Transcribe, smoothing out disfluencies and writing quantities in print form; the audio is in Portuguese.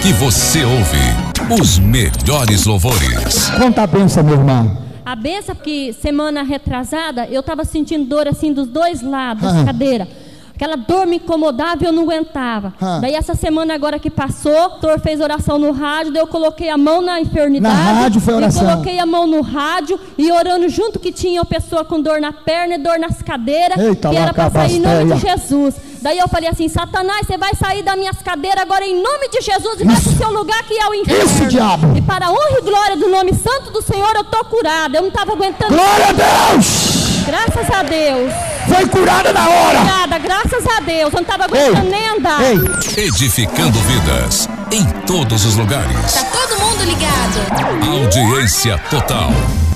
que você ouve os melhores louvores. Conta a bênção, meu irmão. A benção que semana retrasada eu tava sentindo dor assim dos dois lados da cadeira. Aquela dor me incomodava e eu não aguentava. Daí essa semana agora que passou, o doutor fez oração no rádio, daí eu coloquei a mão na enfermidade. Na rádio foi oração. Eu coloquei a mão no rádio e orando junto que tinha uma pessoa com dor na perna e dor nas cadeiras. Eita, que era para sair em nome de Jesus. Daí eu falei assim, Satanás, você vai sair das minhas cadeiras agora em nome de Jesus e vai pro seu lugar que é o inferno. Isso, diabo. E para a honra e glória do nome santo do Senhor, eu tô curada. Eu não estava aguentando. Glória a Deus! Graças a Deus. Foi curada na hora. Curada, graças a Deus. Eu não estava aguentando nem andar. Edificando vidas em todos os lugares. Tá todo mundo ligado. Audiência total.